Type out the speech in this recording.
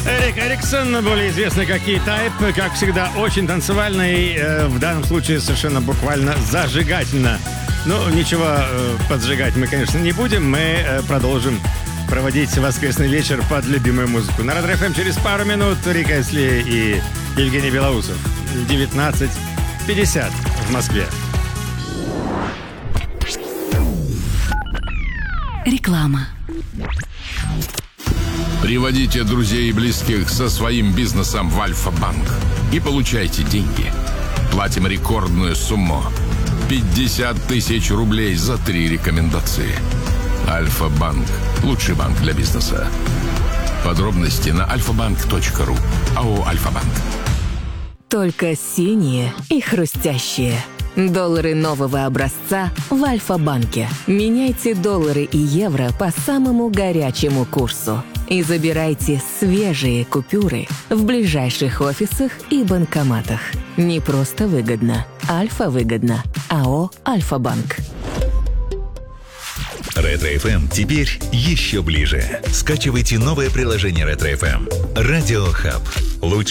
Эрик Эриксон, более известный как E-Type, как всегда, очень танцевальный, в данном случае совершенно буквально зажигательно. Ну, ничего поджигать мы, конечно, не будем, мы продолжим проводить воскресный вечер под любимую музыку. На Ретро ФМ через пару минут Рик Эсли и Евгений Белоусов. 19:50 в Москве. Реклама. Приводите друзей и близких со своим бизнесом в Альфа-банк и получайте деньги. Платим рекордную сумму. 50 тысяч рублей за 3 рекомендации. Альфа-банк. Лучший банк для бизнеса. Подробности на alfabank.ru. АО «Альфа-банк». Только синие и хрустящие. Доллары нового образца в Альфа-банке. Меняйте доллары и евро по самому горячему курсу. И забирайте свежие купюры в ближайших офисах и банкоматах. Не просто выгодно. Альфа-выгодно. АО «Альфа-банк». Ретро FM теперь еще ближе. Скачивайте новое приложение Ретро FM. Радио Хаб.